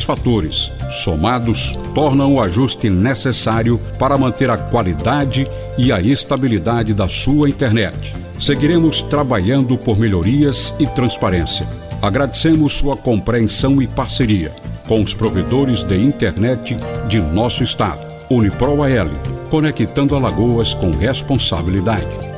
fatores, somados, tornam o ajuste necessário para manter a qualidade e a estabilidade da sua internet. Seguiremos trabalhando por melhorias e transparência. Agradecemos sua compreensão e parceria com os provedores de internet de nosso estado. Unipro AL, conectando Alagoas com responsabilidade.